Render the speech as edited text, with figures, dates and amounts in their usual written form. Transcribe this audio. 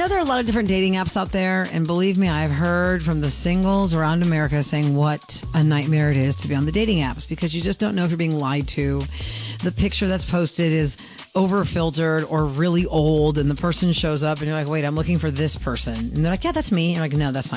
know there are a lot of different dating apps out there, and believe me, I've heard from the singles around America saying what a nightmare it is to be on the dating apps because you just don't know if you're being lied to. The picture that's posted is over filtered or really old, and the person shows up and you're like, wait, I'm looking for this person. And they're like, yeah, that's me. And you're like, no, that's not